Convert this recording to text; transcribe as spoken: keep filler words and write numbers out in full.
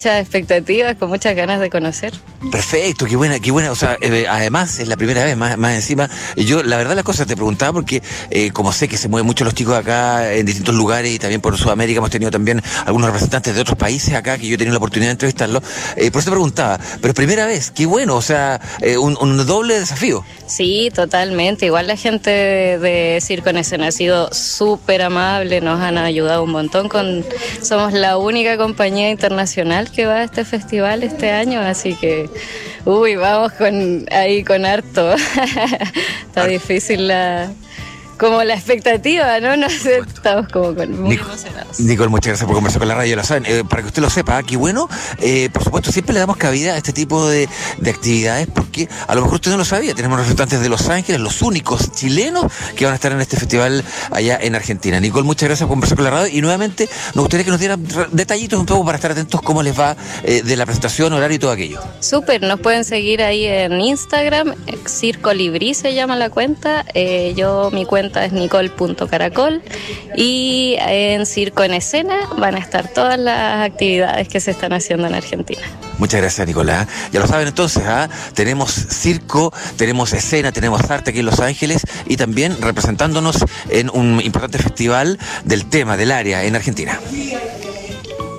muchas expectativas, con muchas ganas de conocer. Perfecto, qué buena, qué buena. O sea, eh, además es la primera vez, más, más encima. Yo, la verdad, las cosas te preguntaba porque, eh, como sé que se mueven mucho los chicos acá en distintos lugares y también por Sudamérica hemos tenido también algunos representantes de otros países acá que yo he tenido la oportunidad de entrevistarlos. Eh, por eso te preguntaba, pero primera vez, qué bueno, o sea, eh, un, un doble desafío. Sí, totalmente. Igual la gente de, de Circo en Escena ha sido súper amable, nos han ayudado un montón. Con, somos la única compañía internacional que va a este festival este año, así que, uy, vamos con ahí con harto. Está difícil la... como la expectativa, ¿no? No sé, estamos como con muy Nico, emocionados. Nicole, muchas gracias por conversar con la radio, lo saben. Eh, para que usted lo sepa, qué bueno, eh, por supuesto, siempre le damos cabida a este tipo de, de actividades porque a lo mejor usted no lo sabía, tenemos representantes de Los Ángeles, los únicos chilenos que van a estar en este festival allá en Argentina. Nicole, muchas gracias por conversar con la radio y nuevamente nos gustaría que nos dieran detallitos un poco para estar atentos cómo les va eh, de la presentación, horario y todo aquello. Súper, nos pueden seguir ahí en Instagram, Circo Librí se llama la cuenta, eh, yo mi cuenta es nicole punto caracol y en Circo en Escena van a estar todas las actividades que se están haciendo en Argentina. Muchas gracias, Nicolás. Ya lo saben entonces, ¿ah? Tenemos circo, tenemos escena, tenemos arte aquí en Los Ángeles y también representándonos en un importante festival del tema, del área en Argentina.